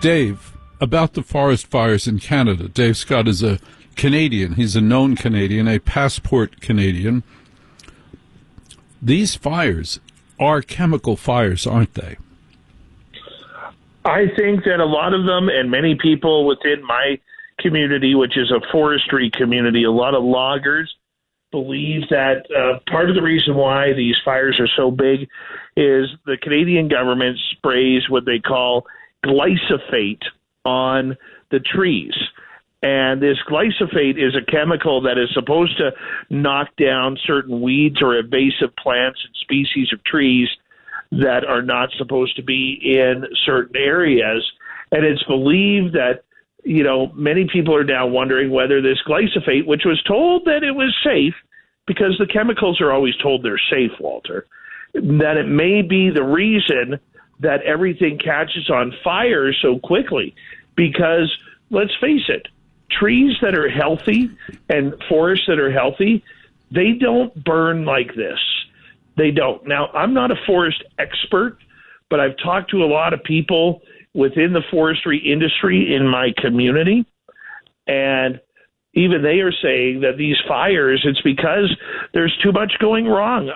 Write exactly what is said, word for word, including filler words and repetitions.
Dave, about the forest fires in Canada. Dave Scott is a Canadian. He's a known Canadian, a passport Canadian. These fires are chemical fires, aren't they? I think that a lot of them, and many people within my community, which is a forestry community, a lot of loggers, believe that uh, part of the reason why these fires are so big is the Canadian government sprays what they call glyphosate on the trees. And this glyphosate is a chemical that is supposed to knock down certain weeds or invasive plants and species of trees that are not supposed to be in certain areas. And it's believed that, you know, many people are now wondering whether this glyphosate, which was told that it was safe, because the chemicals are always told they're safe, Walter, that it may be the reason that everything catches on fire so quickly. Because let's face it, trees that are healthy and forests that are healthy, they don't burn like this. They don't. Now, I'm not a forest expert, but I've talked to a lot of people within the forestry industry in my community, and even they are saying that these fires, it's because there's too much going wrong.